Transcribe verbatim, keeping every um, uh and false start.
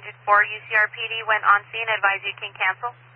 entered for U C R P D. When on scene, advise you can cancel.